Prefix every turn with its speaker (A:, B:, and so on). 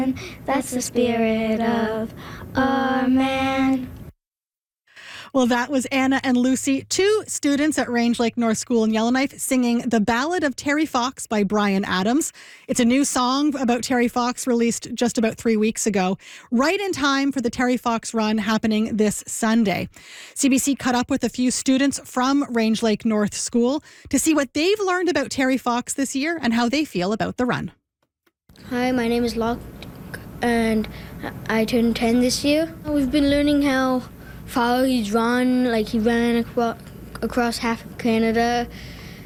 A: That's the spirit of our man.
B: Well, that was Anna and Lucy, two students at Range Lake North School in Yellowknife, singing The Ballad of Terry Fox by Bryan Adams. It's a new song about Terry Fox released just about 3 weeks ago, right in time for the Terry Fox Run happening this Sunday. CBC caught up with a few students from Range Lake North School to see what they've learned about Terry Fox this year and how they feel about the run.
A: Hi, my name is Locke, and I turned 10 this year. We've been learning how far he's run, like he ran across half of Canada,